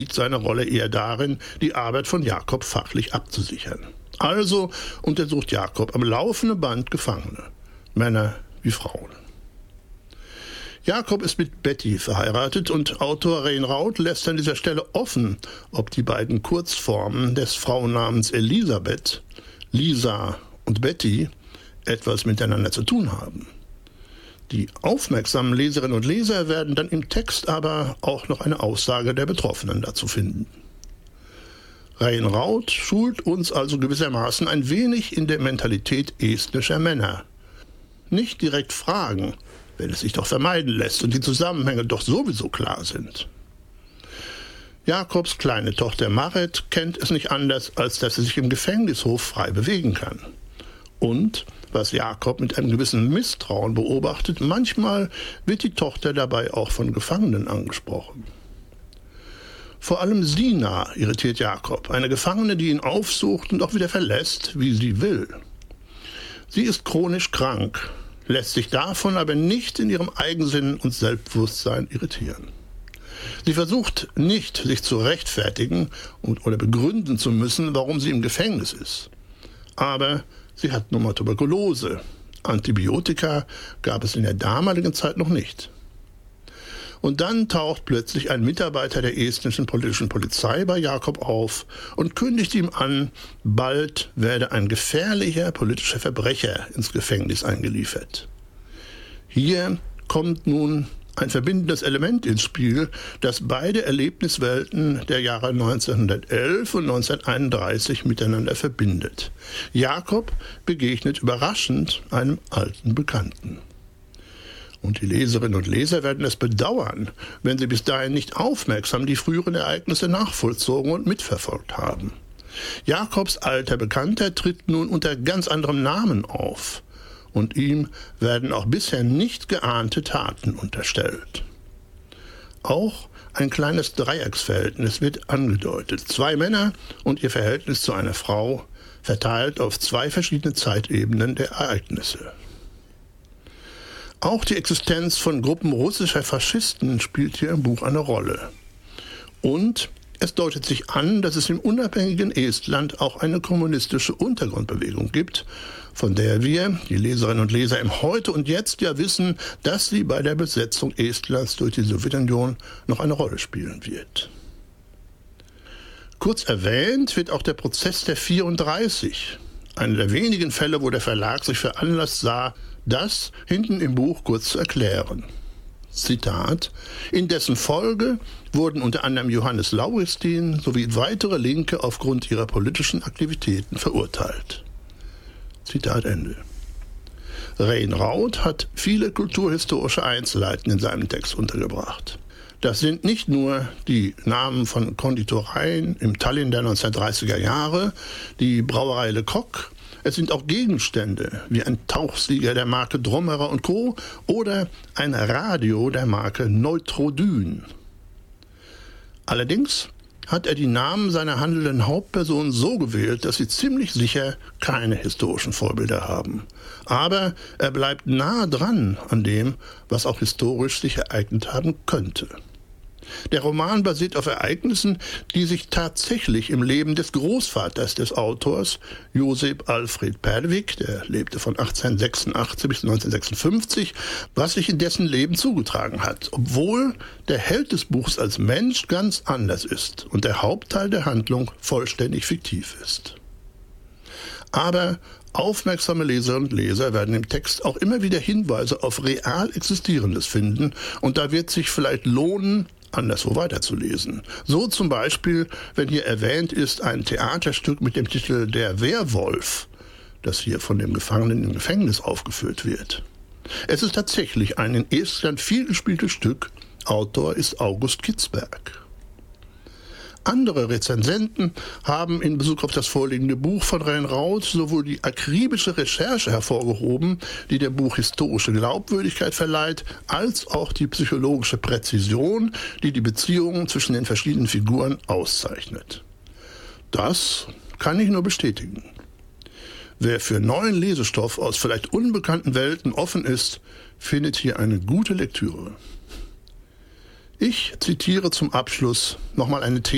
liegt seine Rolle eher darin, die Arbeit von Jakob fachlich abzusichern. Also untersucht Jakob am laufenden Band Gefangene, Männer wie Frauen. Jakob ist mit Betty verheiratet und Autor Rein-Raud lässt an dieser Stelle offen, ob die beiden Kurzformen des Frauennamens Elisabeth, Lisa und Betty etwas miteinander zu tun haben. Die aufmerksamen Leserinnen und Leser werden dann im Text aber auch noch eine Aussage der Betroffenen dazu finden. Rein-Raud schult uns also gewissermaßen ein wenig in der Mentalität estnischer Männer. Nicht direkt fragen, wenn es sich doch vermeiden lässt und die Zusammenhänge doch sowieso klar sind. Jakobs kleine Tochter Marit kennt es nicht anders, als dass sie sich im Gefängnishof frei bewegen kann. Und, was Jakob mit einem gewissen Misstrauen beobachtet, manchmal wird die Tochter dabei auch von Gefangenen angesprochen. Vor allem Sina irritiert Jakob, eine Gefangene, die ihn aufsucht und auch wieder verlässt, wie sie will. Sie ist chronisch krank, lässt sich davon aber nicht in ihrem Eigensinn und Selbstbewusstsein irritieren. Sie versucht nicht, sich zu rechtfertigen oder begründen zu müssen, warum sie im Gefängnis ist. Aber sie hat nun mal Tuberkulose. Antibiotika gab es in der damaligen Zeit noch nicht. Und dann taucht plötzlich ein Mitarbeiter der estnischen politischen Polizei bei Jakob auf und kündigt ihm an, bald werde ein gefährlicher politischer Verbrecher ins Gefängnis eingeliefert. Hier kommt nun ein verbindendes Element ins Spiel, das beide Erlebniswelten der Jahre 1911 und 1931 miteinander verbindet. Jakob begegnet überraschend einem alten Bekannten. Und die Leserinnen und Leser werden es bedauern, wenn sie bis dahin nicht aufmerksam die früheren Ereignisse nachvollzogen und mitverfolgt haben. Jakobs alter Bekannter tritt nun unter ganz anderem Namen auf. Und ihm werden auch bisher nicht geahnte Taten unterstellt. Auch ein kleines Dreiecksverhältnis wird angedeutet. 2 Männer und ihr Verhältnis zu einer Frau, verteilt auf 2 verschiedene Zeitebenen der Ereignisse. Auch die Existenz von Gruppen russischer Faschisten spielt hier im Buch eine Rolle. Und es deutet sich an, dass es im unabhängigen Estland auch eine kommunistische Untergrundbewegung gibt, von der wir, die Leserinnen und Leser, im Heute und Jetzt ja wissen, dass sie bei der Besetzung Estlands durch die Sowjetunion noch eine Rolle spielen wird. Kurz erwähnt wird auch der Prozess der 34, einer der wenigen Fälle, wo der Verlag sich veranlasst sah, das hinten im Buch kurz zu erklären. Zitat: In dessen Folge wurden unter anderem Johannes Lauristin sowie weitere Linke aufgrund ihrer politischen Aktivitäten verurteilt. Zitat Ende. Rein-Raud hat viele kulturhistorische Einzelheiten in seinem Text untergebracht. Das sind nicht nur die Namen von Konditoreien im Tallinn der 1930er Jahre, die Brauerei Le Coq. Es sind auch Gegenstände, wie ein Tauchsieger der Marke Drommerer & Co. oder ein Radio der Marke Neutrodyn. Allerdings hat er die Namen seiner handelnden Hauptpersonen so gewählt, dass sie ziemlich sicher keine historischen Vorbilder haben. Aber er bleibt nah dran an dem, was auch historisch sich ereignet haben könnte. Der Roman basiert auf Ereignissen, die sich tatsächlich im Leben des Großvaters des Autors, Josip Alfred Pervik, der lebte von 1886 bis 1956, was sich in dessen Leben zugetragen hat, obwohl der Held des Buchs als Mensch ganz anders ist und der Hauptteil der Handlung vollständig fiktiv ist. Aber aufmerksame Leserinnen und Leser werden im Text auch immer wieder Hinweise auf real Existierendes finden und da wird sich vielleicht lohnen, anderswo weiterzulesen. So zum Beispiel, wenn hier erwähnt ist, ein Theaterstück mit dem Titel Der Werwolf, das hier von dem Gefangenen im Gefängnis aufgeführt wird. Es ist tatsächlich ein in Estland viel gespieltes Stück. Autor ist August Kitzberg. Andere Rezensenten haben in Bezug auf das vorliegende Buch von Rein-Raud sowohl die akribische Recherche hervorgehoben, die dem Buch historische Glaubwürdigkeit verleiht, als auch die psychologische Präzision, die die Beziehungen zwischen den verschiedenen Figuren auszeichnet. Das kann ich nur bestätigen. Wer für neuen Lesestoff aus vielleicht unbekannten Welten offen ist, findet hier eine gute Lektüre. Ich zitiere zum Abschluss nochmal eine These